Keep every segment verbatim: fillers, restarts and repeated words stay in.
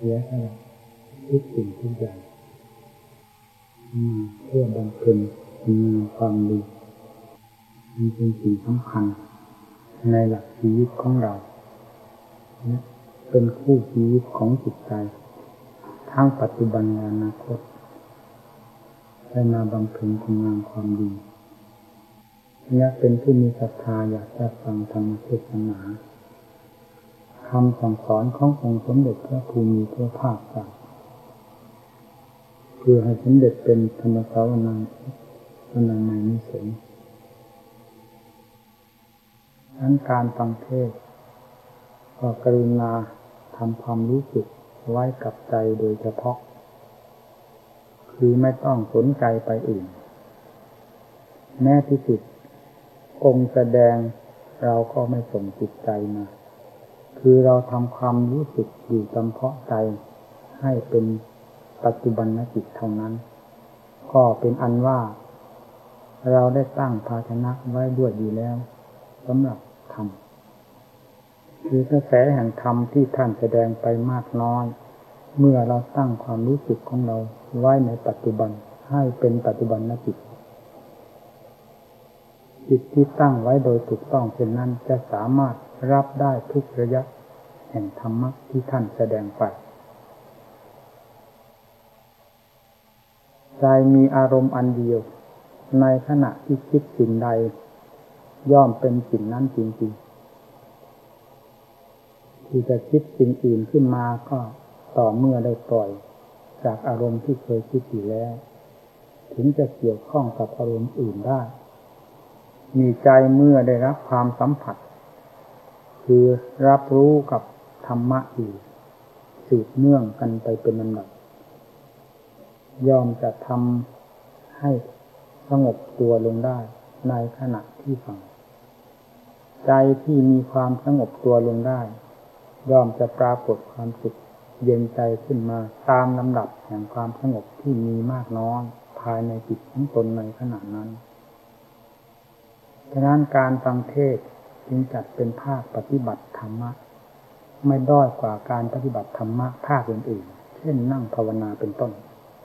สียสละทุกสิ่งทุกอย่างเพื่อบำเพ็ญคุณงามความดีมันเป็นสิ่งสำคัญในหลักชีวิตของเราและเป็นคู่ชีวิตของจิตใจทั้งปัจจุบันและอนาคตได้มาบำเพ็ญคุณงามความดีและเป็นผู้มีศรัทธาอยากจะฟังธรรมเทศนาคำสั่งสอนขององค์สมเด็จพระภูมิพระภาคเจ้าเพื่อให้สมเด็จเป็นธรรมสาวนาสนาในนิสงส์ทั้งการฟังเทศน์ก็กรุณาทำความรู้สึกไว้กับใจโดยเฉพาะคือไม่ต้องสนใจไปอื่นแม้ที่สุดองค์แสดงเราก็ไม่ส่งจิตใจมาคือเราทำความรู้สึกอยู่เฉพาะใจให้เป็นปัจจุบันจิตเท่านั้นก็เป็นอันว่าเราได้ตั้งภาชนะไว้ด้วยดีแล้วสำหรับธรรมคือกระแสแห่งธรรมที่ท่านแสดงไปมากน้อยเมื่อเราตั้งความรู้สึกของเราไว้ในปัจจุบันให้เป็นปัจจุบันจิตจิตที่ตั้งไว้โดยถูกต้องเช่นนั้นจะสามารถรับได้ทุกระยะแห่งธรรมะที่ท่านแสดงไปใจมีอารมณ์อันเดียวในขณะที่คิดสิ่งใดย่อมเป็นสิ่งนั้นจริงๆที่จะคิดสิ่งอื่นขึ้นมาก็ต่อเมื่อได้ปล่อยจากอารมณ์ที่เคยคิดอยู่แล้วถึงจะเกี่ยวข้องกับอารมณ์อื่นได้มีใจเมื่อได้รับความสัมผัสคือรับรู้กับธรรมะอีกสืบเนื่องกันไปเป็นลำดับย่อมจะทำให้สงบตัวลงได้ในขณะที่ฟังใจที่มีความสงบตัวลงได้ย่อมจะปรากฏความสุขเย็นใจขึ้นมาตามลำดับแห่งความสงบที่มีมากน้อยภายในจิตของตนในขณะนั้นฉะนั้นการฟังเทศน์จึงจัดเป็นภาคปฏิบัติธรรมะไม่ด้อยกว่าการปฏิบัติธรรมะภาคอื่นๆเช่นนั่งภาวนาเป็นต้น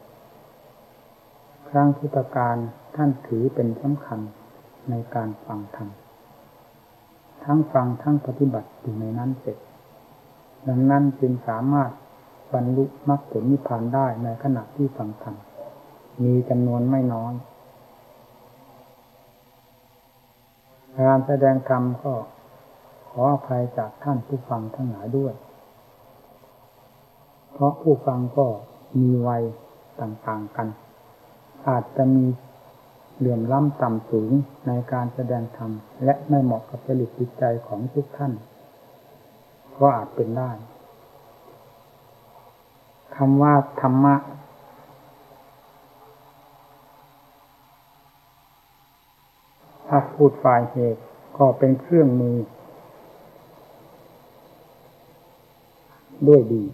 ครั้งพุทธกาลท่านถือเป็นสำคัญในการฟังธรรมทั้งฟังทั้งปฏิบัติอยู่ในนั้นเสร็จดังนั้นจึงสามารถบรรลุมรรคผลนิพพานได้ในขณะที่ฟังธรรมมีจำนวนไม่น้อยการแสดงธรรมก็ขออภัยจากท่านผู้ฟังทั้งหลายด้วยเพราะผู้ฟังก็มีวัยต่างๆกันอาจจะมีเหลื่อมล้ำต่ำสูงในการแสดงธรรมและไม่เหมาะกับจริตจิตใจของทุกท่านก็อาจเป็นได้คำว่าธรรมะถ้าพูดฝ่ายเหตุก็เป็นเครื่องมือด้วยดี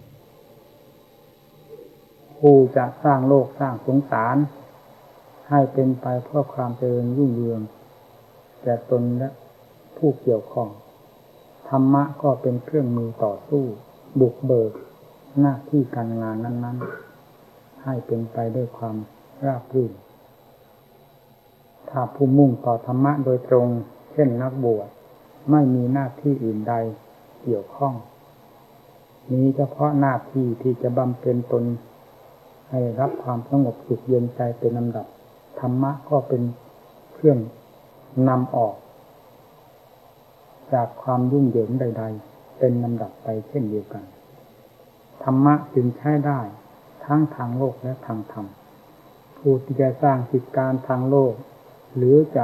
ผู้จะสร้างโลกสร้างสงสารให้เป็นไปเพื่อความเจริญรุ่งเรืองแก่ตนและผู้เกี่ยวข้องธรรมะก็เป็นเครื่องมือต่อสู้บุกเบิกหน้าที่การงานนั้นๆให้เป็นไปด้วยความราบรื่นถ้าผู้มุ่งต่อธรรมะโดยตรงเช่นนักบวชไม่มีหน้าที่อื่นใดเกี่ยวข้องมีเฉพาะหน้าที่ที่จะบำเพ็ญตนให้รับความสงบสุขเย็นใจเป็นลำดับธรรมะก็เป็นเครื่องนำออกจากความยุ่งเหยิงใดๆเป็นลำดับไปเช่นเดียวกันธรรมะจึงใช้ได้ทั้งทางโลกและทางธรรมผู้ที่จะสร้างกิจการทางโลกหรือจะ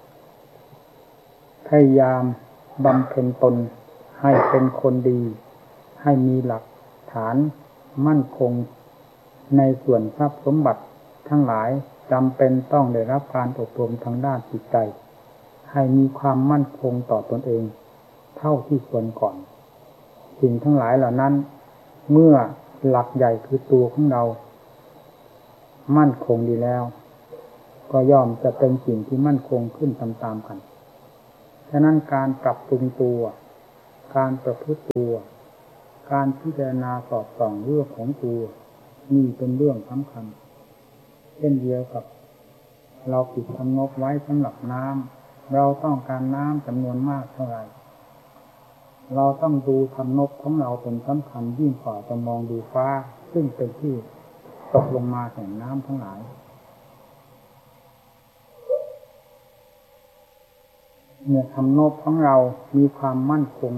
พยายามบำเพ็ญตนให้เป็นคนดีให้มีหลักฐานมั่นคงในส่วนทรัพย์สมบัติทั้งหลายจำเป็นต้องได้รับการอบรมทางด้านจิตใจให้มีความมั่นคงต่อตนเองเท่าที่ควรก่อนสิ่งทั้งหลายเหล่านั้นเมื่อหลักใหญ่คือตัวของเรามั่นคงดีแล้วก็ย่อมจะเป็นสิ่งที่มั่นคงขึ้นตามๆกันฉะนั้นการปรับปรุงตัวการประพฤติตัวการพิจารณาสอดส่องเรื่องของตัวนี่เป็นเรื่องสำคัญเช่นเดียวกับเราปิดทำนบไว้สำหรับน้ำเราต้องการน้ำจำนวนมากเท่าไหร่เราต้องดูทำนบของเราเป็นสำคัญยิ่งกว่าจะมองดูฟ้าซึ่งเป็นที่ตกลงมาแห่งน้ำทั้งหลายเมื่อทำนบของเรามีความมั่นคง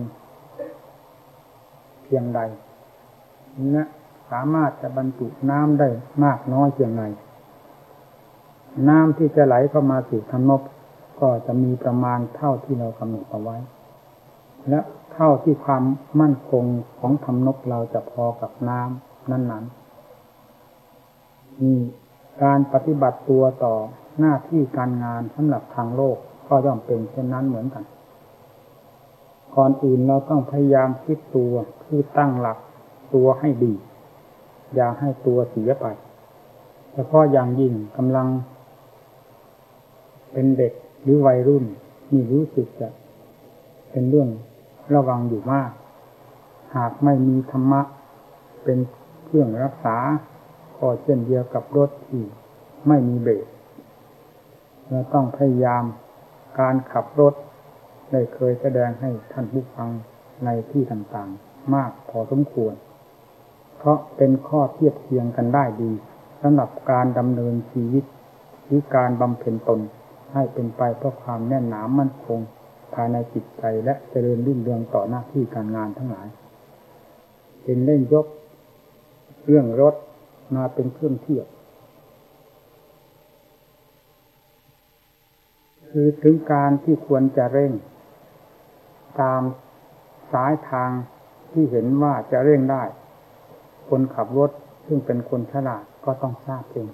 เพียงใดและสามารถจะบรรจุน้ำได้มากน้อยเพียงไรน้ำที่จะไหลเข้ามาสู่ทำนบก็จะมีประมาณเท่าที่เรากำหนดเอาไว้และเท่าที่ความมั่นคงของทำนบเราจะพอกับน้ำนั้นๆนี่การปฏิบัติตัวต่อหน้าที่การงานสำหรับทางโลกก็ย่อมเป็นเช่นนั้นเหมือนกันก่อนอื่นเราต้องพยายามคิดตัวคือตั้งหลักตัวให้ดีอย่าให้ตัวเสียไปเฉพาะอย่างยิ่งกำลังเป็นเด็กหรือวัยรุ่นนี่รู้สึกจะเป็นเรื่องระวังอยู่มากหากไม่มีธรรมะเป็นเครื่องรักษาก็เช่นเดียวกับรถที่ไม่มีเบรกเราต้องพยายามการขับรถได้เคยแสดงให้ท่านผู้ฟังในที่ต่างๆมากพอสมควรเพราะเป็นข้อเทียบเทียงกันได้ดีสำหรับการดำเนินชีวิตหรือการบำเพ็ญตนให้เป็นไปเพื่อความแน่นหนามั่นคงภายในจิตใจและเจริญรุ่งเรืองต่อหน้าที่การงานทั้งหลายเป็นเล่นยกเรื่องรถมาเป็นเครื่องเทียบคือถึงการที่ควรจะเร่งตามสายทางที่เห็นว่าจะเร่งได้คนขับรถซึ่งเป็นคนฉลาดก็ต้องทราบเอง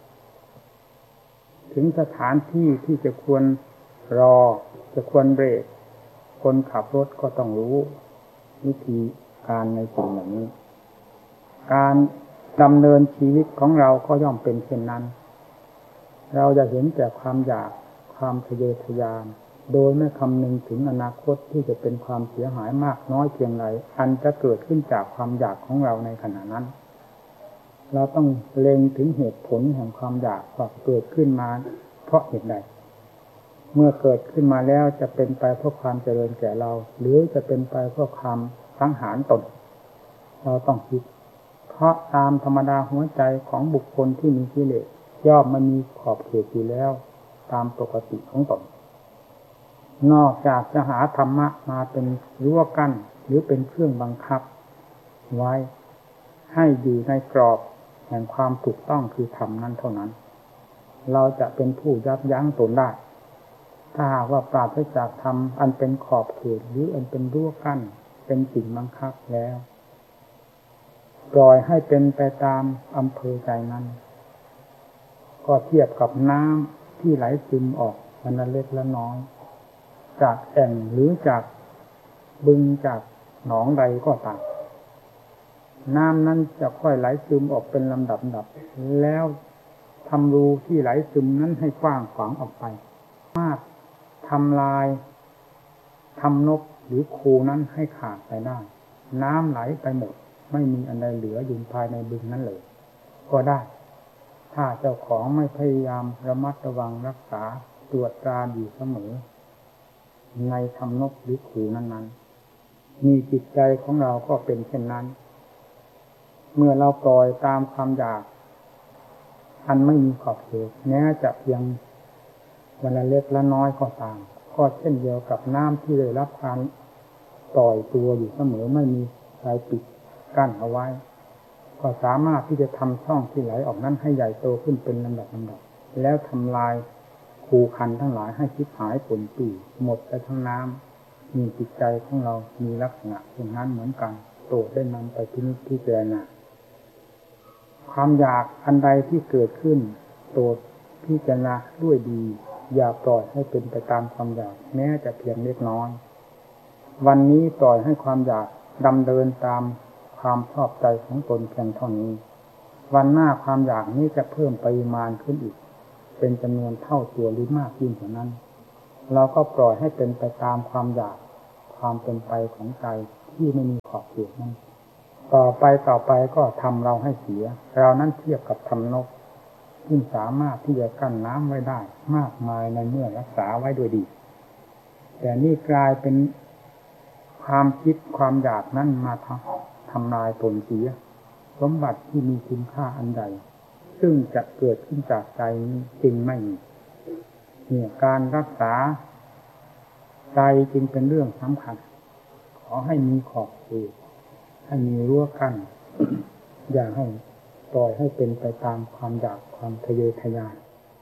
ถึงสถานที่ที่จะควรรอจะควรเบรกคนขับรถก็ต้องรู้วิธีการในสิ่งเหล่านี้การดำเนินชีวิตของเราก็ย่อมเป็นเช่นนั้นเราจะเห็นแต่ความอยากความทะเยอทะยานโดยไม่คำนึงถึงอนาคตที่จะเป็นความเสียหายมากน้อยเพียงไรอันจะเกิดขึ้นจากความอยากของเราในขณะนั้นเราต้องเล็งถึงเหตุผลแห่งความอยากว่าเกิดขึ้นมาเพราะเหตุใดเมื่อเกิดขึ้นมาแล้วจะเป็นไปเพื่อความเจริญแก่เราหรือจะเป็นไปเพื่อความสังหารตนเราต้องคิดเพราะตามธรรมดาหัวใจของบุคคลที่มีกิเลสย่อมมันมีขอบเขตอยู่แล้วตามปกติของตนนอกจากจะหาธรรมะมาเป็นรั้วกั้นหรือเป็นเครื่องบังคับไว้ให้อยู่ในกรอบแห่งความถูกต้องคือธรรมนั้นเท่านั้นเราจะเป็นผู้ยับยั้งตนได้ถ้าหากว่าปราศจากธรรมอันเป็นขอบเขตหรืออันเป็นรั้วกั้นเป็นสิ่งบังคับแล้วปล่อยให้เป็นไปตามอำเภอใจนั้นก็เทียบกับน้ำที่ไหลซึมออกมันละเล็กละน้อยจากแอ่งหรือจากบึงจากหนองใดก็ตามน้ำนั้นจะค่อยไหลซึมออกเป็นลำดับดับแล้วทำรูที่ไหลซึมนั้นให้กว้างขวางออกไปมากทำลายทำนบหรือคูนั้นให้ขาดไปได้น้ำไหลไปหมดไม่มีอันใดเหลืออยู่ภายในบึงนั้นเลยก็ได้ถ้าเจ้าของไม่พยายามระมัดระวังรักษาตรวจตราอยู่เสมอในทำนบหรือคูนั้นๆมีจิตใจของเราก็เป็นเช่นนั้นเมื่อเราปล่อยตามความอยากอันไม่มีขอบเขตแม้จะเพียงวันละเล็กละน้อยก็ตามก็เช่นเดียวกับน้ำที่ได้รับการปล่อยตัวอยู่เสมอไม่มีอะไรปิดกั้นเอาไว้ก็สามารถที่จะทำช่องที่ไหลออกนั้นให้ใหญ่โตขึ้นเป็นลำดับลำดับแล้วทำลายคูคันทั้งหลายให้ชิบหายผลปีหมดไปทั้งน้ำมีจิตใจของเรามีลักษณะเช่นนั้นเหมือนกันโตได้นำไปพินิจพิจารณาความอยากอันใดที่เกิดขึ้นโตพิจารณาด้วยดีอย่าปล่อยให้เป็นไปตามความอยากแม้จะเพียงเล็กน้อยวันนี้ปล่อยให้ความอยากดำเนินตามความชอบใจของตนเพียงเท่านี้วันหน้าความอยากนี้จะเพิ่มปริมาณขึ้นอีกเป็นจำนวนเท่าตัวหรือมากยิ่งกว่านั้นเราก็ปล่อยให้เป็นไปตามความอยากความเป็นไปของใจที่ไม่มีขอบเขตนั้นต่อไปต่อไปก็ทำเราให้เสียเรานั้นเทียบกับทำนกซึ่งสามารถที่จะกั้นน้ำไว้ได้มากมายในเมื่อรักษาไว้โดยดีแต่นี่กลายเป็นความคิดความอยากนั้นมาทำทำลายตนเสียสมบัติที่มีคุณค่าอันใดซึ่งจะเกิดขึ้นจากใจนี้จึงไม่มีเนี่ยการรักษาใจจึงเป็นเรื่องสำคัญขอให้มีขอบเขตให้มีรั้วกั้น อย่าให้ปล่อยให้เป็นไปตามความอยากความทะเยอทะยาน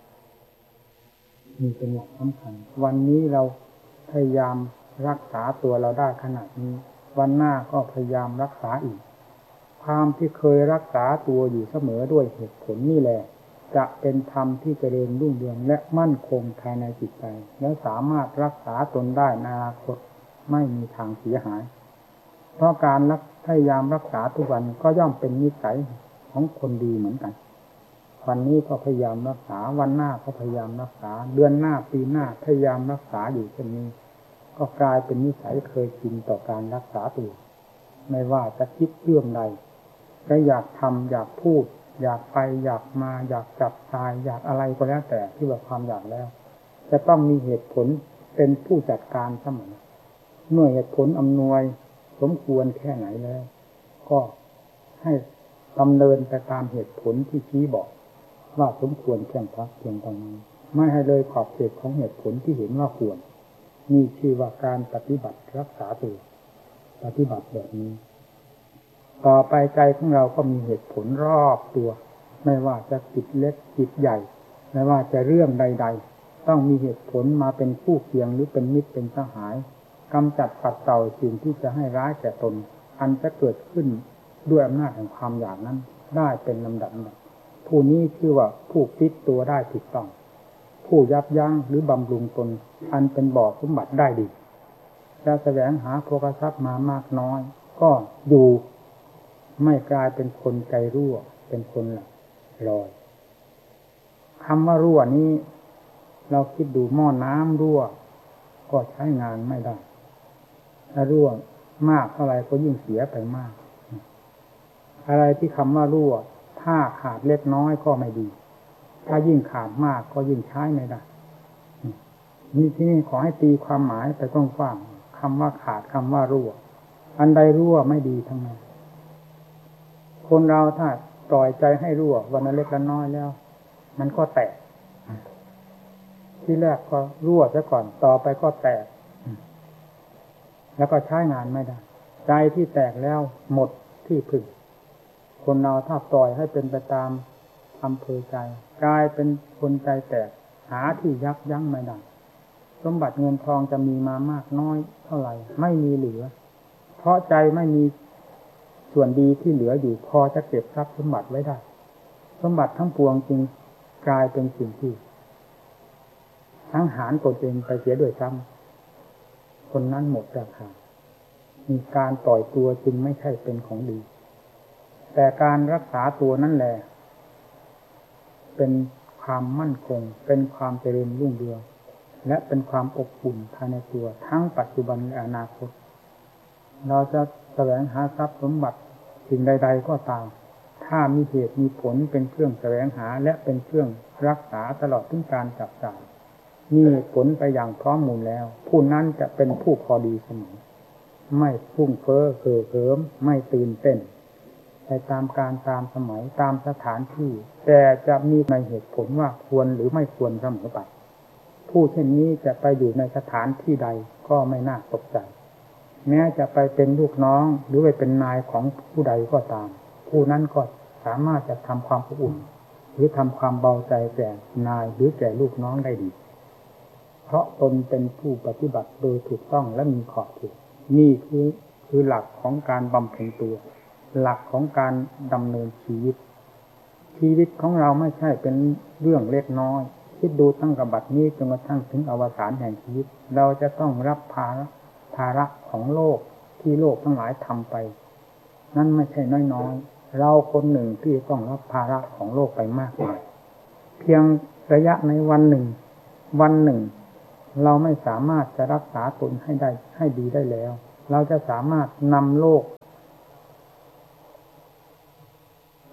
นี่เป็นหลักสำคัญวันนี้เราพยายามรักษาตัวเราได้ขนาดนี้วันหน้าก็พยายามรักษาอีกความที่เคยรักษาตัวอยู่เสมอด้วยเหตุผลนี่แหละจะเป็นธรรมที่เจริญรุ่งเรืองและมั่นคงภายในจิตใจและสามารถรักษาตนได้ในอนาคตไม่มีทางเสียหายเพราะการรักพยายามรักษาทุกวันก็ย่อมเป็นนิสัยของคนดีเหมือนกันวันนี้ก็พยายามรักษาวันหน้าก็พยายามรักษาเดือนหน้าปีหน้าพยายามรักษาอยู่เช่นนี้ก็กลายเป็นนิสัยเคยชินต่อการรักษาตัวไม่ว่าจะคิดเรื่องใดก็อยากทำอยากพูดอยากไปอยากมาอยากจับตายอยากอะไรก็แล้วแต่ที่ว่าความอยากแล้วจะต้องมีเหตุผลเป็นผู้จัดการเสมอเมื่อเหตุผลอำนวยสมควรแค่ไหนแล้วก็ให้ดำเนินไปตามเหตุผลที่ชี้บอกว่าสมควรแค่พักเพียงตรงนี้ไม่ให้เลยขอบเขตของเหตุผลที่เห็นว่าควรนี่ชื่อว่าการปฏิบัติรักษาตัวปฏิบัติแบบนี้ต่อไปใจของเราก็มีเหตุผลรอบตัวไม่ว่าจะจิตเล็กจิตใหญ่ไม่ว่าจะเรื่องใดๆต้องมีเหตุผลมาเป็นคู่เคียงหรือเป็นมิตรเป็นสหายกำจัดปัดเป่าสิ่งที่จะให้ร้ายแก่ตนอันจะเกิดขึ้นด้วยอำนาจแห่งความอยากนั้นได้เป็นลำดับผู้นี้ชื่อว่าผู้ฟิตตัวได้ถูกต้องผู้ยับยั้งหรือบำรุงตนอันเป็นบ่อสมบัติได้ดีจะแสวงหาโภคทรัพย์มามากน้อยก็อยู่ไม่กลายเป็นคนใจรั่วเป็นคนหลับลอยคำว่ารั่วนี้เราคิดดูหม้อน้ำรั่วก็ใช้งานไม่ได้ถ้ารั่วมากเท่าไรก็ยิ่งเสียไปมากอะไรที่คำว่ารั่วถ้าขาดเล็กน้อยก็ไม่ดีถ้ายิ่งขาดมากก็ยิ่งใช้ไม่ได้นี่ที่นี่ขอให้ตีความหมายไปกว้างๆคำว่าขาดคำว่ารั่วอันใดรั่วไม่ดีทั้งนั้นคนเราถ้าปล่อยใจให้รั่ววันละเล็กละน้อยแล้วมันก็แตกที่แรกก็รั่วซะก่อนต่อไปก็แตกแล้วก็ใช้งานไม่ได้ใจที่แตกแล้วหมดที่พึ่งคนเราถ้าปล่อยให้เป็นไปตามอำเภอใจกลายเป็นคนใจแตกหาที่ยับยั้งไม่ได้สมบัติเงินทองจะมีมามากน้อยเท่าไหร่ไม่มีเหลือเพราะใจไม่มีส่วนดีที่เหลืออยู่พอจะเก็บทรัพย์สมบัติไว้ได้สมบัติทั้งปวงจึงกลายเป็นสิ่งที่ทั้งหารตนเองไปเสียด้วยซ้ำคนนั้นหมดราคามีการปล่อยตัวจึงไม่ใช่เป็นของดีแต่การรักษาตัวนั่นแหละเป็นความมั่นคงเป็นความเจริญรุ่งเรืองและเป็นความอบอุ่นภายในตัวทั้งปัจจุบันและอนาคตเราจะแสวงหาทรัพย์สมบัติสิ่งใดๆก็ตามถ้ามีเหตุมีผลเป็นเครื่องแสวงหาและเป็นเครื่องรักษาตลอดถึงการจับจ่ายมีผลไปอย่างพร้อมมูลแล้วผู้นั้นจะเป็นผู้พอดีเสมอไม่พุ่งเฟ้อเห่อเหิมไม่ตื่นเต้นไปตามการตามสมัยตามสถานที่แต่จะมีในเหตุผลว่าควรหรือไม่ควรเสมอไปผู้เช่นนี้จะไปอยู่ในสถานที่ใดก็ไม่น่าตกใจแม้จะไปเป็นลูกน้องหรือไปเป็นนายของผู้ใดก็ตามผู้นั้นก็สามารถจะทำความอบอุ่นหรือทำความเบาใจแก่นายหรือแก่ลูกน้องได้ดีเพราะตนเป็นผู้ปฏิบัติโดยถูกต้องและมีขอบเขตนี่คือคือหลักของการบำเพ็ญตัวหลักของการดำเนินชีวิตชีวิตของเราไม่ใช่เป็นเรื่องเล็กน้อยคิดดูตั้งแต่บัดนี้จนกระทั่งถึงอวสานแห่งชีวิตเราจะต้องรับภาระภาระของโลกที่โลกทั้งหลายทำไปนั่นไม่ใช่น้อยๆเราคนหนึ่งที่ต้องรับภาระของโลกไปมากมายเพียงระยะในวันหนึ่งวันหนึ่งเราไม่สามารถจะรักษาตนให้ได้ให้ดีได้แล้วเราจะสามารถนำโลก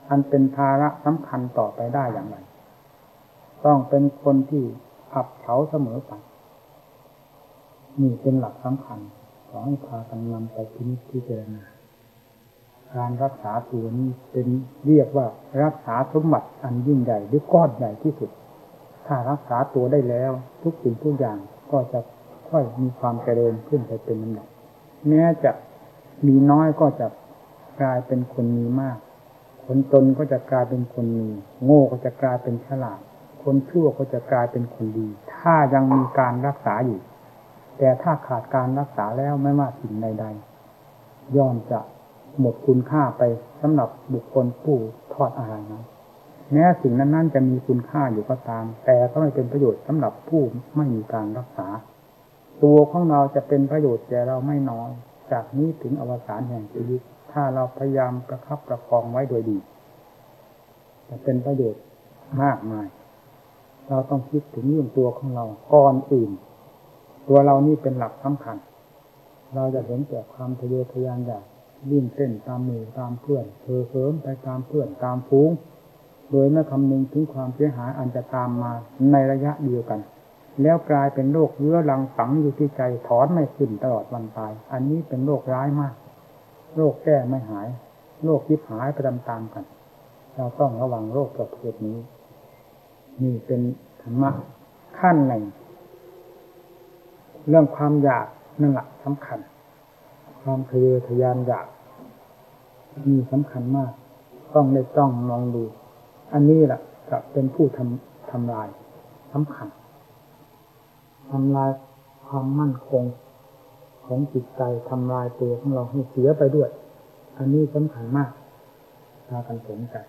อันเป็นภาระสำคัญต่อไปได้อย่างไรต้องเป็นคนที่อับเฉาเสมอไปนี่เป็นหลักสำคัญขอให้พากันนำไปพินิจพิจารณาการรักษาตัวนี้เป็นเรียกว่ารักษาสมบัติอันยิ่งใหญ่หรือก้อนใหญ่ที่สุดถ้ารักษาตัวได้แล้วทุกสิ่งทุกอย่างก็จะค่อยมีความเจริญขึ้นไปเป็นลำดับแม้จะมีน้อยก็จะกลายเป็นคนมีมากคนจนก็จะกลายเป็นคนมีโง่ก็จะกลายเป็นฉลาดคนชั่วก็จะกลายเป็นคนดีถ้ายังมีการรักษาอยู่แต่ถ้าขาดการรักษาแล้วไม่ว่าสิ่งใดๆย่อมจะหมดคุณค่าไปสำหรับบุคคลผู้ทอดอาหารนั้นแม้สิ่งนั้นๆจะมีคุณค่าอยู่ก็ตามแต่ก็ไม่เป็นประโยชน์สำหรับผู้ไม่มีการรักษาตัวของเราจะเป็นประโยชน์แก่เราไม่น้อยจากนี้ถึงอวสานแห่งชีวิตถ้าเราพยายามประคับประคองไว้โดยดีจะเป็นประโยชน์มากมายเราต้องคิดถึงเรื่องตัวของเราก่อนอื่นตัวเรานี่เป็นหลักสำคัญเราจะเห็นแต่ความทะเยอทะยานอยากวิ่งเต้นตามหมู่ตามเพื่อนเธอเหิมไปตามเพื่อนตามฝูงโดยไม่คำนึงถึงความเสียหายอันจะตามมาในระยะเดียวกันแล้วกลายเป็นโรคเรื้อรังฝังอยู่ที่ใจถอนไม่ขึ้นตลอดวันตายอันนี้เป็นโรคร้ายมากโรคแก้ไม่หายโรคยิบหายไปตามๆกันเราต้องระวังโรคประเภทนี้นี่เป็นธรรมะขั้นหนึ่งเรื่องความอยากนั่นแหละสำคัญความทะเยอทะยานอยากมีสำคัญมากต้องได้จ้องมองดูอันนี้แหละจะเป็นผู้ทำทำลายสำคัญทำลายความมั่นคงของจิตใจทำลายตัวของเราให้เสียไปด้วยอันนี้สำคัญมากพากันสนใจ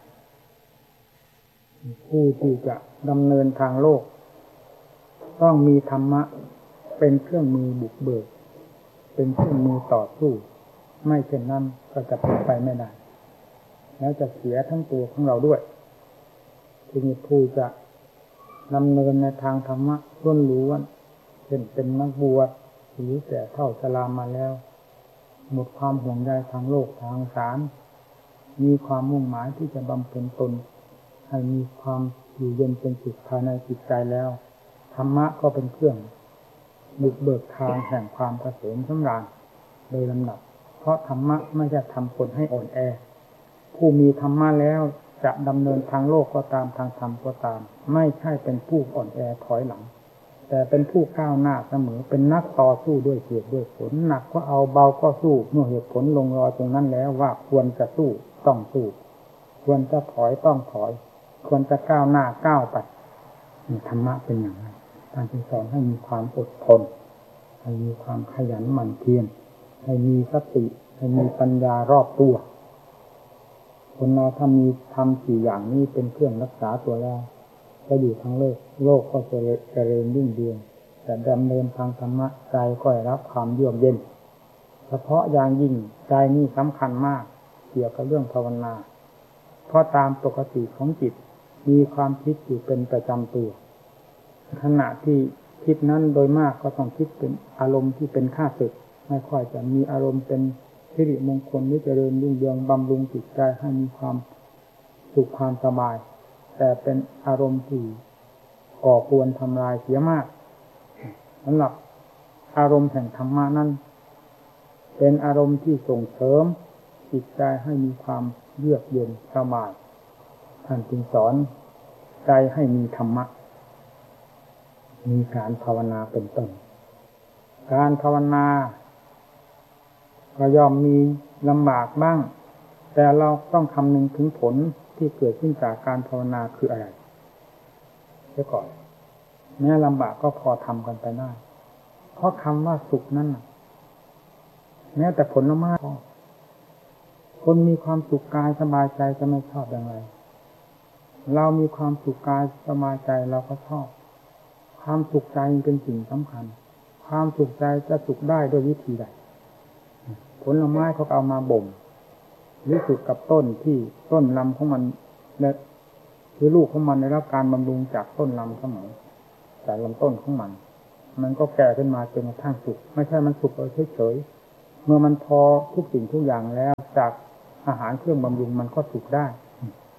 ผู้ที่จะดำเนินทางโลกต้องมีธรรมะเป็นเครื่องมือบุกเบิกเป็นเครื่องมือต่อสู้ไม่เช่นนั้นก็จะเป็นไปไม่ได้แล้วจะเสียทั้งตัวของเราด้วยที่มีผู้จะดำเนินในทางธรรมะล้วนล้วนเช่นเป็นนักบวชหรือแต่เท่าชรามาแล้วหมดความห่วงใยทางโลกทางสารมีความมุ่งหมายที่จะบำเพ็ญตนให้มีความอยู่เย็นเป็นสุขภายในจิตใจแล้วธรรมะก็เป็นเครื่องบุกเบิกทางแห่งความเกษมสำราญโดยลำดับเพราะธรรมะไม่จะทำคนให้อ่อนแอผู้มีธรรมะแล้วจะดำเนินทางโลกก็ตามทางธรรมก็ตามไม่ใช่เป็นผู้อ่อนแอถอยหลังแต่เป็นผู้ก้าวหน้าเสมอเป็นนักต่อสู้ด้วยเหตุด้วยผลหนักก็เอาเบาก็สู้เมื่อเหตุผลลงรอยตรงนั้นแล้วว่าควรจะสู้ต้องสู้ควรจะถอยต้องถอยควรจะก้าวหน้าก้าวไปธรรมะเป็นอย่างนั้นท่านจึงสอนให้มีความอดทนให้มีความขยันหมั่นเพียรให้มีสติให้มีปัญญารอบตัวคนเราถ้ามีทำสี่อย่างนี้เป็นเครื่องรักษาตัวแล้วก็อยู่ทั้งโลกโลกก็จะเจริญรุ่งเรืองแต่ดำเนินทางธรรมะใจก็ได้รับความเยือกเย็นเฉพาะอย่างยิ่งใจนี่สำคัญมากเกี่ยวกับเรื่องภาวนาเพราะตามปกติของจิตมีความคิดอยู่เป็นประจำตัวขณะที่คิดนั้นโดยมากก็ต้องคิดเป็นอารมณ์ที่เป็นข้าศึกไม่ค่อยจะมีอารมณ์เป็นสิริมงคลที่เจริญรุ่งเรืองบำรุงจิตใจให้มีความสุขความสบายแต่เป็นอารมณ์ที่ก่อควรทำลายเสียมากสำหรับอารมณ์แห่งธรรมะนั้นเป็นอารมณ์ที่ส่งเสริมจิตใจให้มีความเยือกเย็นสบายท่านจึงสอนใจให้มีธรรมะมีการภาวนาเป็นต้นการภาวนาก็ย่อมมีลำบากบ้างแต่เราต้องคำนึงถึงผลที่เกิดขึ้นจากการภาวนาคืออะไรเสียก่อนแม้ลำบากก็พอทำกันไปได้เพราะคำว่าสุขนั่นแม้แต่ผลละมากคนมีความสุขกายสบายใจจะไม่ชอบอย่างไรเรามีความสุขกายสบายใจเราก็ชอบความสุขใจเป็นสิ่งสำคัญความสุขใจจะสุขได้โดยวิธีใดผลไม้เขาเอามาบ่มหรือสุขกับต้นที่ต้นลำของมันและคือลูกของมันได้รับการบำรุงจากต้นลำเสมอจากลำต้นของมันมันก็แก่ขึ้นมาจนกระทั่งสุกไม่ใช่มันสุกเฉยๆเมื่อมันพอทุกสิ่งทุกอย่างแล้วจากอาหารเครื่องบำรุงมันก็สุกได้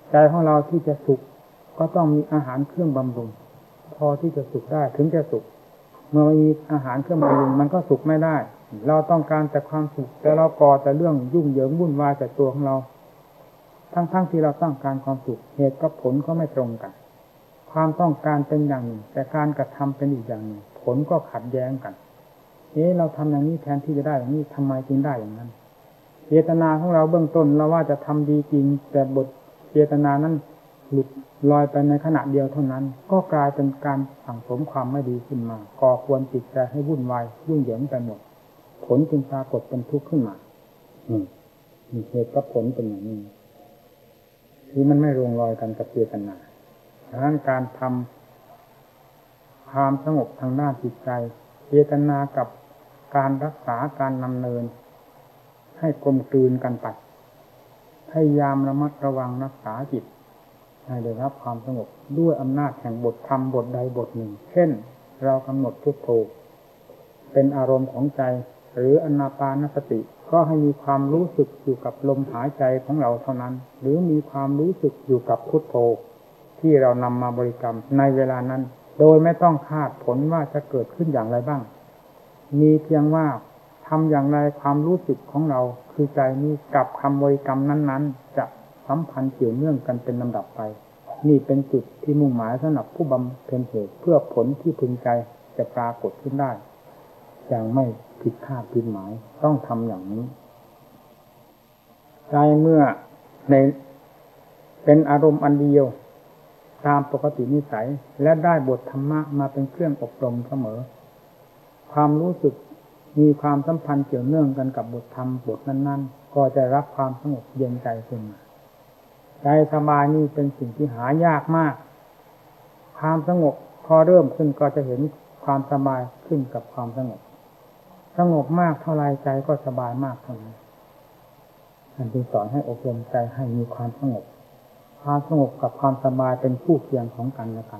ใจของเราที่จะสุขก็ต้องมีอาหารเครื่องบำรุงพอที่จะสุขได้ถึงจะสุขเมื่อไม่มีอาหารเครื่องบำรุงมันก็สุขไม่ได้เราต้องการแต่ความสุขแต่เราก่อแต่เรื่องยุ่งเหยิงวุ่นวายแต่ตัวของเราทั้งๆ ท, ที่เราต้องการความสุขเหตุกับผลก็ไม่ตรงกันความต้องการเป็นอย่างหนึ่งแต่การกระทำเป็นอีกอย่างหนึ่งผลก็ขัดแย้งกันเอ๊ะเราทำอย่างนี้แทนที่จะได้อย่างนี้ทำไมจึงได้อย่างนั้นเจตนาของเราเบื้องต้นเราว่าจะทำดีจริงแต่บทเจตนานั้นหลุดลอยไปในขณะเดียวเท่านั้นก็กลายเป็นการสั่งสมความไม่ดีขึ้นมาก่อควรจิตใจให้วุ่นวายยุ่งเหยิงไปหมดผลจึงปรากฏเป็นทุกข์ขึ้นมาอืมเหตุกับผลเป็นอย่างนี้คือมันไม่ลงรอยกันกับเจตนาดังนั้นการทำความสงบทางด้านจิตใจเจตนากับการรักษาการดำเนินให้กลมกลืนกันไปพยายามระมัดระวังรักษาจิตให้ได้รับความสงบด้วยอำนาจแห่งบทธรรมบทใดบทหนึ่งเช่นเรากำหนดพุทโธเป็นอารมณ์ของใจหรืออานาปานสติก็ให้มีความรู้สึกอยู่กับลมหายใจของเราเท่านั้นหรือมีความรู้สึกอยู่กับพุทโธที่เรานำมาบริกรรมในเวลานั้นโดยไม่ต้องคาดผลว่าจะเกิดขึ้นอย่างไรบ้างมีเพียงว่าทำอย่างไรความรู้สึกของเราคือใจนี้กับคำบริกรรมนั้นๆจะสัมพันธ์เกี่ยวเนื่องกันเป็นลำดับไปนี่เป็นจุดที่มุ่งหมายสำหรับผู้บำเพ็ญเหตุเพื่อผลที่พึงใจจะปรากฏขึ้นได้อย่างไม่ผิดคาดผิดหมายต้องทำอย่างนี้ใจเมื่อในเป็นอารมณ์อันเดียวตามปกตินิสัยและได้บทธรรมะมาเป็นเครื่องอบรมเสมอความรู้สึกมีความสัมพันธ์เกี่ยวเนื่องกันกับบทธรรมบทนั้นๆก็จะรับความสงบเย็นใจขึ้นมาใจสบายนี่เป็นสิ่งที่หายากมากความสงบพอเริ่มขึ้นก็จะเห็นความสบายขึ้นกับความสงบสงบมากเท่าไรใจก็สบายมากเท่านั้นท่านจึงสอนให้อบรมใจให้มีความสงบความสงบกับความสบายเป็นคู่เคียงของกันและกัน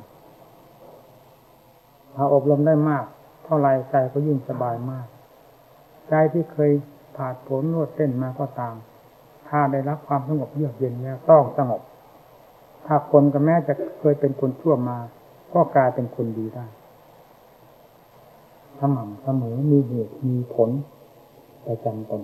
ถ้าอบรมได้มากเท่าไรใจก็ยิ่งสบายมากใจที่เคยผาดโผนรวดเต้นมาก็ตามถ้าได้รับความสงบเยือกเย็นแล้วต้องสงบถ้าคนก็แม้จะเคยเป็นคนชั่วมาก็กลายเป็นคนดีได้สม่ำเสมอมีเหตุมีผลประจำตน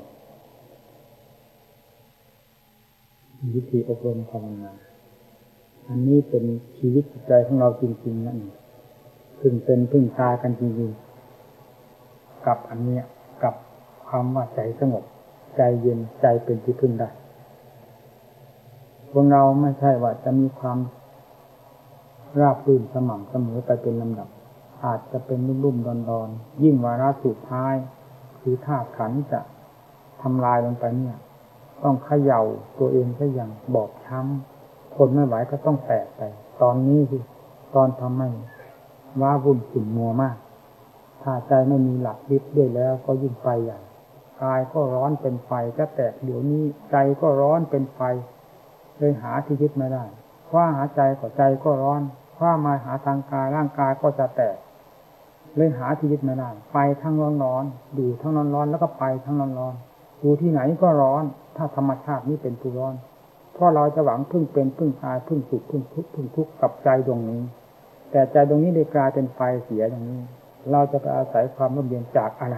วิธีอบรมภาวนาอันนี้เป็นชีวิตจิตใจของเราจริงๆนั่นเองพึ่งเป็นพึ่งตายกันจริงๆกับอันเนี้ยกับความว่าใจสงบใจเย็นใจเป็นที่พึ่งได้พวกเราไม่ใช่ว่าจะมีความราบรื่นสม่ำเสมอไปเป็นลำดับอาจจะเป็นรุ่มๆดอนๆยิ่งวาระสุดท้ายคือธาตุขันธ์จะทำลายลงไปเนี่ยต้องเขย่าตัวเองซะอย่างบอบช้ำทนไม่ไหวก็ต้องแตกไปตอนนี้ที่ตอนทำให้ว้าวุ่นขุ่นมัวมากถ้าใจไม่มีหลักยึดด้วยแล้วก็ยิ่งไปใหญ่กายก็ร้อนเป็นไฟจะแตกเดี๋ยวนี้ใจก็ร้อนเป็นไฟเลยหาที่ยึดไม่ได้คว้าหาใจก็ใจก็ร้อนคว้ามาหาทางกายร่างกายก็จะแตกเลยหาที่ยึดไม่ได้ไปทั้งร้อนๆดูทั้งร้อนๆแล้วก็ไปทั้งร้อนๆดูที่ไหนก็ร้อนถ้าธรรมชาตินี้เป็นผู้ร้อนเพราะเราจะหวังพึ่งเป็นพึ่งตายพึ่งสุขพึ่งทุกข์พึ่งทุกข์กับใจดวงนี้แต่ใจดวงนี้ได้กลายเป็นไฟเสียอย่างนี้เราจะไปอาศัยความร่มเย็นจากอะไร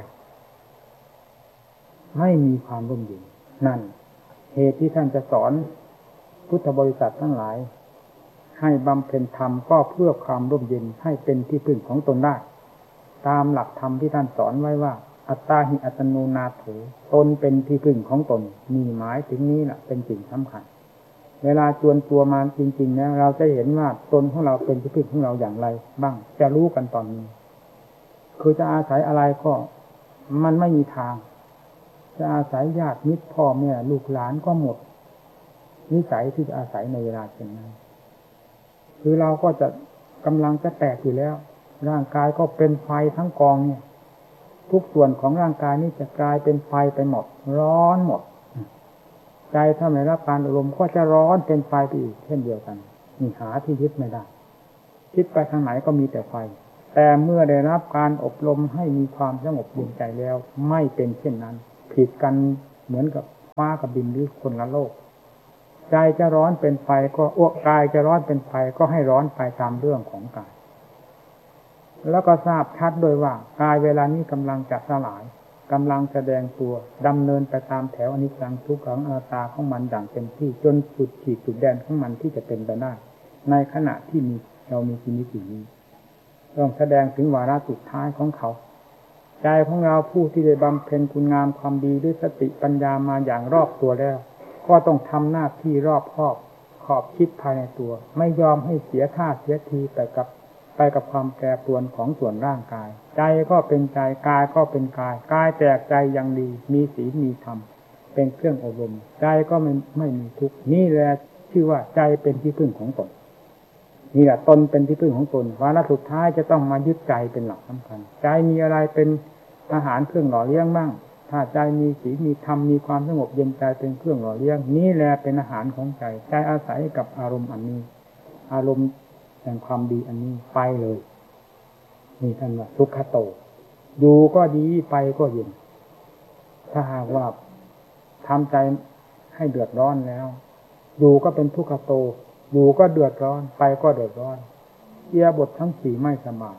ไม่มีความร่มเย็นนั่นเหตุที่ท่านจะสอนพุทธบริษัททั้งหลายให้บำเพ็ญธรรมก็เพื่อความร่มเย็นให้เป็นที่พึ่งของตนได้ตามหลักธรรมที่ท่านสอนไว้ว่าอัตตาหิอัตโนนาโถตนเป็นที่พึ่งของตนมีหมายถึงนี้แหละเป็นสิ่งสำคัญเวลาจวนตัวมาจริงๆนะเราจะเห็นว่าตนของเราเป็นที่พึ่งของเราอย่างไรบ้างจะรู้กันตอนนี้คือจะอาศัยอะไรก็มันไม่มีทางจะอาศัยญาติมิตรพ่อแม่ลูกหลานก็หมดนิสัยที่จะอาศัยในเวลาเช่นนั้นคือเราก็จะกำลังจะแตกอยู่แล้วร่างกายก็เป็นไฟทั้งกองเนี่ยทุกส่วนของร่างกายนี้จะกลายเป็นไฟไปหมดร้อนหมดใจถ้าไม่รับการอบรมก็จะร้อนเป็นไฟไปอีกเช่นเดียวกันมีหาที่ยึดไม่ได้คิดไปทางไหนก็มีแต่ไฟแต่เมื่อได้รับการอบรมให้มีความสงบเย็นใจแล้วไม่เป็นเช่นนั้นผิดกันเหมือนกับฟ้ากับดินหรือคนละโลกใจจะร้อนเป็นไฟก็อ้วกกายจะร้อนเป็นไฟก็ให้ร้อนไปตามเรื่องของกายแล้วก็ทราบชัดโดยว่ากายเวลานี้กำลังจะสลายกำลังแสดงตัวดำเนินไปตามแถวอนิจจังทุกขังอนัตตาของมันอย่างเต็มที่จนสุดขีดสุดแดนของมันที่จะเป็นไปได้ในขณะที่มีเรามีชีวิตอยู่นี้ต้องแสดงถึงวาระสุดท้ายของเขาใจของเราผู้ที่ได้บำเพ็ญคุณงามความดีด้วยสติปัญญามาอย่างรอบตัวแล้วก็ต้องทำหน้าที่รอบคอบขอบคิดภายในตัวไม่ยอมให้เสียท่าเสียทีไปกับไปกับความแปรปรวนของส่วนร่างกายใจก็เป็นใจกายก็เป็นกายกายแตกใจยังดีมีศีลมีธรรมเป็นเครื่องอบรมใจก็ไม่ไม่มีทุกข์นี่แหละชื่อว่าใจเป็นที่พึ่งของตนนี่แหละตนเป็นที่พึ่งของตนวาระสุดท้ายจะต้องมายึดใจเป็นหลักสำคัญใจมีอะไรเป็นอาหารเครื่องหล่อเลี้ยงบ้างถ้าใจมีศีลมีธรรมมีความสงบเย็นใจเป็นเครื่องหล่อเลี้ยงนี่แหละเป็นอาหารของใจใจอาศัยกับอารมณ์อันนี้อารมณ์แห่งความดีอันนี้ไปเลยนี่ท่านว่าทุกขโตอยู่ก็ดีไปก็เย็นถ้าหากว่าทำใจให้เดือดร้อนแล้วอยู่ก็เป็นทุกขโตอยู่ก็เดือดร้อนไปก็เดือดร้อนเอียบททั้งสี่ไม่สบาย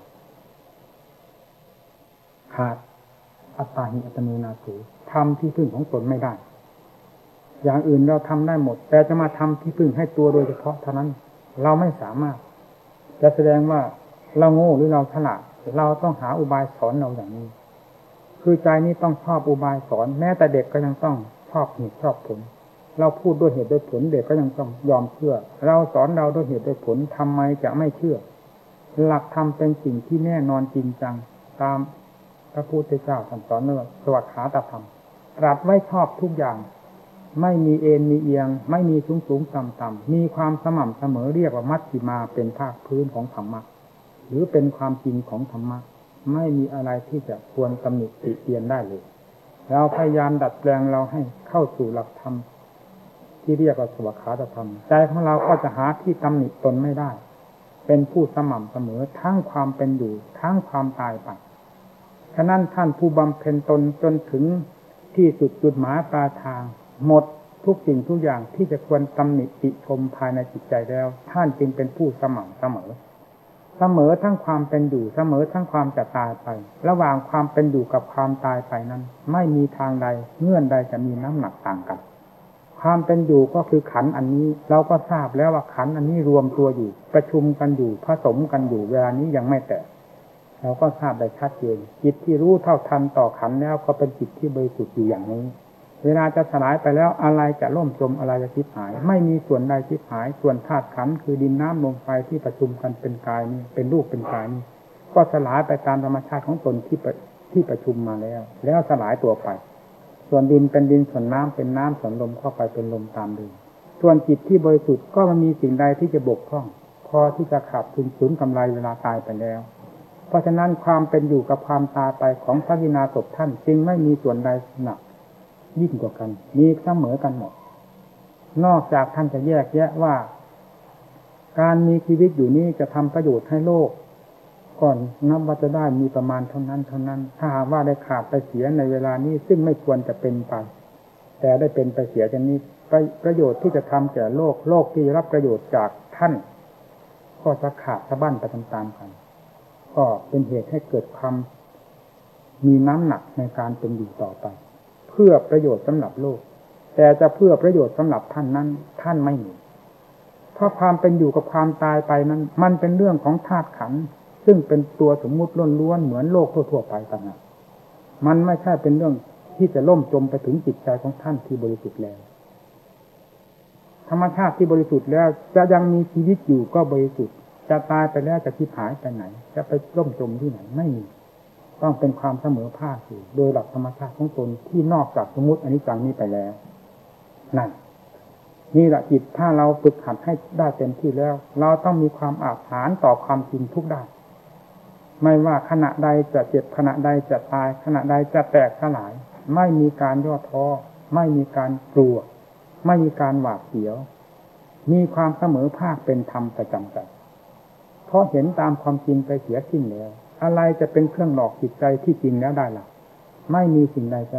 ขาดอัตตาหิอัตโนนาโถทำที่พึ่งของตนไม่ได้อย่างอื่นเราทำได้หมดแต่จะมาทำที่พึ่งให้ตัวโดยเฉพาะเท่านั้นเราไม่สามารถจะแสดงว่าเราโง่หรือเราฉลาดเราต้องหาอุบายสอนเราอย่างนี้คือใจนี้ต้องชอบอุบายสอนแม้แต่เด็กก็ยังต้องชอบเหตุชอบผลเราพูดด้วยเหตุด้วยผลเด็กก็ยังต้องยอมเชื่อเราสอนเราด้วยเหตุด้วยผลทำไมจะไม่เชื่อหลักธรรมเป็นสิ่งที่แน่นอนจริงจังตามพระพุทธเจ้าสอนว่าสวัสดิตธรรมตรัสไว้ชอบทุกอย่างไม่มีเอ็นมีเอียงไม่มีสูงสูงต่ำต่ำมีความสม่ำเสมอเรียกว่ามัชฌิมาเป็นภาคพื้นของธรรมะหรือเป็นความจริงของธรรมะไม่มีอะไรที่จะควรตำหนิติเตียนได้เลยเราพยายามดัดแปลงเราให้เข้าสู่หลักธรรมที่เรียกว่าสวัสดิธรรมใจของเราก็จะหาที่ตำหนิตนไม่ได้เป็นผู้สม่ำเสมอทั้งความเป็นอยู่ทั้งความตายไปฉะนั้นท่านผู้บำเพ็ญตนจนถึงที่สุดจุดหมายปลายทางหมดทุกสิ่งทุกอย่างที่จะควรตำหนิติชมภายในจิตใจแล้วท่านจึงเป็นผู้สม่ำเสมอเสมอทั้งความเป็นอยู่เสมอทั้งความจะตายไประหว่างความเป็นอยู่กับความตายไปนั้นไม่มีทางใดเงื่อนใดจะมีน้ำหนักต่างกันความเป็นอยู่ก็คือขันธ์อันนี้เราก็ทราบแล้วว่าขันธ์อันนี้รวมตัวอยู่ประชุมกันอยู่ผสมกันอยู่เวลานี้ยังไม่แตกเราก็ทราบได้ชัดเจนจิตที่รู้เท่าทันต่อขันธ์แล้วก็เป็นจิตที่บริสุทธิ์อยู่อย่างนี้เวลาจะสลายไปแล้วอะไรจะล่มจมอะไรจะชิบหายไม่มีส่วนใดชิบหายส่วนธาตุขันธ์คือดินน้ำลมไฟที่ประชุมกันเป็นกายนี้เป็นรูปเป็นกายนี้ก็สลายไปตามธรรมชาติของตนที่ที่ประชุมมาแล้วแล้วสลายตัวไปส่วนดินเป็นดินส่วนน้ำเป็นน้ำส่วนลมเข้าไปเป็นลมตามเดิมส่วนจิตที่บริสุทธิ์ก็มันมีสิ่งใดที่จะบกพร่องพอที่จะขาดทุนสูญกำไรเวลาตายไปแล้วเพราะฉะนั้นความเป็นอยู่กับความตายไปของพระวินาศท่านจึงไม่มีส่วนใดหนักยิ่งกว่ากันมีเสมอกันหมดนอกจากท่านจะแยกแยะว่าการมีชีวิตอยู่นี้จะทำประโยชน์ให้โลกก่อนนับว่าจะได้มีประมาณเท่านั้นเท่านั้นถ้าหากว่าได้ขาดไปเสียในเวลานี้ซึ่งไม่ควรจะเป็นไปแต่ได้เป็นไปเสียอย่างนี้ประโยชน์ที่จะทำแก่โลกโลกที่รับประโยชน์จากท่านก็จะขาดสะบั้นไปตามๆกันก็เป็นเหตุให้เกิดความมีน้ำหนักในการเป็นอยู่ต่อไปเพื่อประโยชน์สำหรับโลกแต่จะเพื่อประโยชน์สำหรับท่านนั้นท่านไม่มีเพราะความเป็นอยู่กับความตายไปนั้นมันเป็นเรื่องของธาตุขันธ์ซึ่งเป็นตัวสมมุติล้วนๆเหมือนโลกทั่วๆไปต่างหากมันไม่ใช่เป็นเรื่องที่จะล่มจมไปถึงจิตใจของท่านที่บริสุทธิ์แล้วธรรมชาติที่บริสุทธิ์แล้วจะยังมีชีวิตอยู่ก็บริสุทธิ์จะตายไปแล้วจะทิพย์หายไปไหนจะไปล่มจมที่ไหนไม่มีต้องเป็นความเสมอภาคอยู่โดยหลักธรรมชาติของตนที่นอกจากสมมุติอนิจจังนี้ไปแล้วนั่นนี่แหละจิตถ้าเราฝึกหัดให้ได้เต็มที่แล้วเราต้องมีความอาถรรพ์ต่อความจริงทุกด้านไม่ว่าขณะใดจะเจ็บขณะใดจะตายขณะใดจะแตกสลายไม่มีการย่อท้อไม่มีการกลัวไม่มีการหวาดเสียวมีความเสมอภาคเป็นธรรมประจำใจเพราะเห็นตามความจริงไปเสียสิ้นแล้วอะไรจะเป็นเครื่องหลอกจิตใจที่จริงแล้วได้ล่ะไม่มีสิ่งใดจะหลอก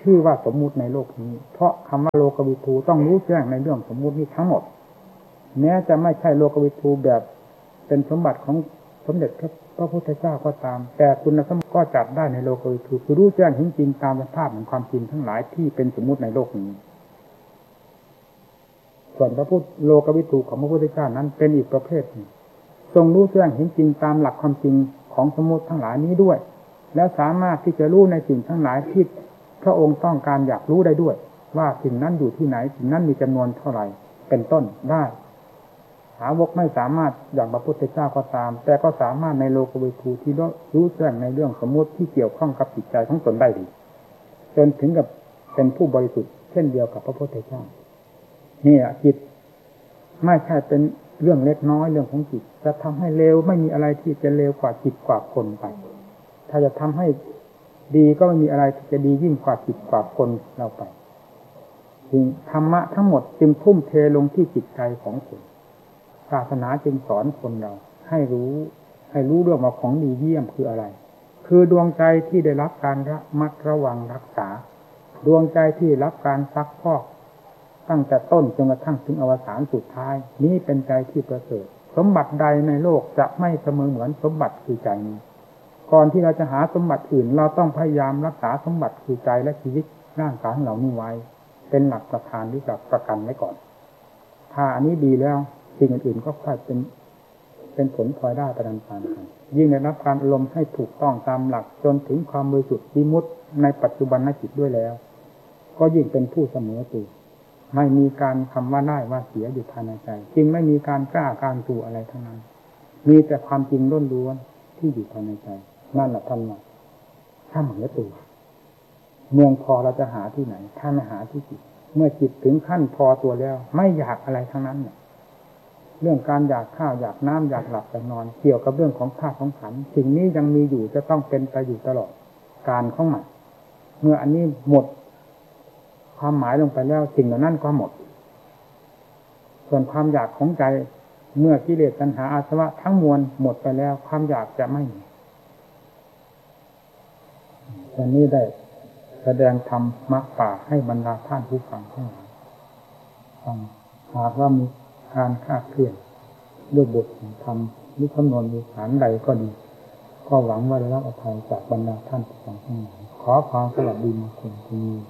ชื่อว่าสมมุติในโลกนี้เพราะคำว่าโลกวิทูต้องรู้แจ้งในเรื่องสมมุตินี้ทั้งหมดแม้จะไม่ใช่โลกวิทูแบบเป็นสมบัติของสมเด็จพระพุทธเจ้าก็ตามแต่คุณสมบัติก็จัดได้ในโลกวิทูคือรู้แจ้งจริงๆตามสภาพของความจริงทั้งหลายที่เป็นสมมุติในโลกนี้ส่วนพระพุทธโลกวิทูของพระพุทธเจ้านั้นเป็นอีกประเภทหนึ่งทรงรู้แจ้งเห็นจริงตามหลักความจริงของสมมุติทั้งหลายนี้ด้วยแล้วสามารถที่จะรู้ในสิ่งทั้งหลายที่พระองค์ต้องการอยากรู้ได้ด้วยว่าสิ่งนั้นอยู่ที่ไหนสิ่งนั้นมีจำนวนเท่าไหร่เป็นต้นได้สาวกไม่สามารถอย่างพระพุทธเจ้าก็ตามแต่ก็สามารถในโลกวิทูที่รู้แจ้งในเรื่องสมมุติที่เกี่ยวข้องกับจิตใจของตนได้ดีจนถึงกับเป็นผู้บริสุทธิ์เช่นเดียวกับพระพุทธเจ้านี่แหละจิตไม่ใช่เป็นเรื่องเล็กน้อยเรื่องของจิตจะทำให้เลวไม่มีอะไรที่จะเลวกว่าจิตกว่าคนไปถ้าจะทำให้ดีก็ไม่มีอะไรที่จะดียิ่งกว่าจิตกว่าคนเราไปจึงธรรมะทั้งหมดจึงทุ่มเทลงที่จิตใจของคนศาสนาจึงสอนคนเราให้รู้ให้รู้เรื่องว่าของดีเยี่ยมคืออะไรคือดวงใจที่ได้รับการระมัดระวังรักษาดวงใจที่รับการซักพอกตั้งแต่ต้นจนกระทั่งถึงอวสานสุดท้ายนี้เป็นใจที่ประเสริฐสมบัติใดในโลกจะไม่เสมอเหมือนสมบัติคือใจนี้ก่อนที่เราจะหาสมบัติอื่นเราต้องพยายามรักษาสมบัติคือใจและชีวิตร่างกายของเรานี้ไว้เป็นหลักประธานหรือหลักประกันไว้ก่อนถ้าอันนี้ดีแล้วสิ่งอื่นๆก็ค่อยเป็นเป็นผลพลอยได้ประดันตามกันยิ่งได้รับการอารมณ์ให้ถูกต้องตามหลักจนถึงความบริสุทธิ์วิมุตติในปัจจุบันจิตด้วยแล้วก็ยิ่งเป็นผู้เสมอตัวไม่มีการคำว่าได้ว่าเสียอยู่ภายในใจจึงไม่มีการกล้าการตูอะไรทั้งนั้นมีแต่ความจริงล้วนๆที่อยู่ภายในใจนั่นแหละท่านว่าถ้าเหมือนตัวเมืองพอเราจะหาที่ไหนถ้าไม่หาที่จิตเมื่อจิตถึงขั้นพอตัวแล้วไม่อยากอะไรทั้งนั้นเนี่ยเรื่องการอยากข้าวอยากน้ำอยากหลับอยากนอนเกี่ยวกับเรื่องของธาตุของขันธ์สิ่งนี้ยังมีอยู่จะต้องเป็นไปอยู่ตลอดการของมันเมื่ออันนี้หมดความหมายลงไปแล้วสิ่งเหล่านั้นก็หมดส่วนความอยากของใจเมื่อกิเลสตัณหาอาสวะทั้งมวลหมดไปแล้วความอยากจะไม่มีตอนนี้ได้แสดงธรรมมรรคป่าให้บรรดาท่านผู้ฟังทั้งหลายฟังหากว่ามีการคลาดเคลื่อนด้วยบทธรรมหรือคำนวณวิหารใดก็ดีก็หวังว่าได้รับอภัยจากบรรดาท่านผู้ฟังทั้งหลายขอความสวัสดีมงคลที่